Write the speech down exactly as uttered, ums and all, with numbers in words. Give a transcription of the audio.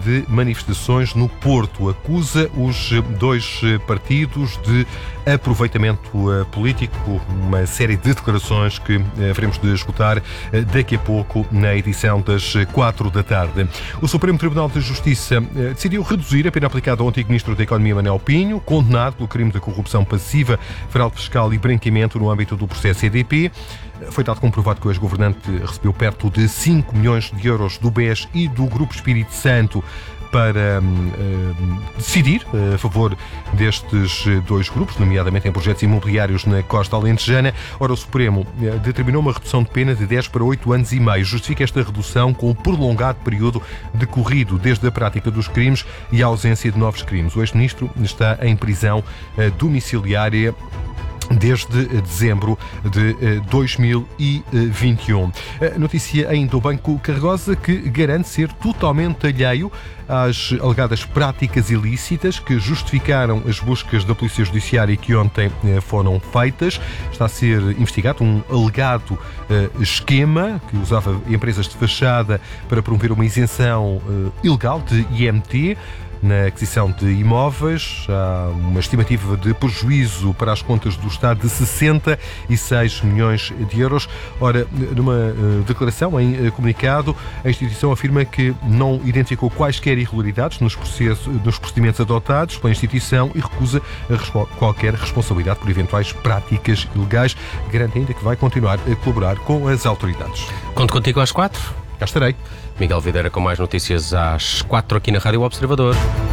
de manifestações no Porto. Acusa os dois partidos de aproveitamento político, uma série de declarações que haveremos de escutar daqui a pouco na edição das quatro da tarde. O Supremo Tribunal de Justiça decidiu reduzir a pena aplicada ao antigo Ministro da Economia, Manuel Pinho, condenado pelo crime de corrupção passiva, fraude fiscal e branqueamento no âmbito do processo C D P. Foi dado comprovado que o ex-governante recebeu perto de cinco milhões de euros do B E S e do Grupo Espírito Santo para uh, decidir uh, a favor destes dois grupos, nomeadamente em projetos imobiliários na costa alentejana. Ora, o Supremo uh, determinou uma redução de pena de dez para oito anos e meio. Justifica esta redução com o prolongado período decorrido desde a prática dos crimes e a ausência de novos crimes. O ex-ministro está em prisão uh, domiciliária desde dezembro de dois mil e vinte e um. A notícia ainda do Banco Carregosa, que garante ser totalmente alheio às alegadas práticas ilícitas que justificaram as buscas da Polícia Judiciária que ontem foram feitas. Está a ser investigado um alegado esquema que usava empresas de fachada para promover uma isenção ilegal de I M T na aquisição de imóveis. Há uma estimativa de prejuízo para as contas do Estado de sessenta e seis milhões de euros. Ora, numa declaração em comunicado, a instituição afirma que não identificou quaisquer irregularidades nos, processos, nos procedimentos adotados pela instituição e recusa qualquer responsabilidade por eventuais práticas ilegais. Garante ainda que vai continuar a colaborar com as autoridades. Conto contigo às quatro. Cá estarei. Miguel Videira com mais notícias às quatro aqui na Rádio Observador.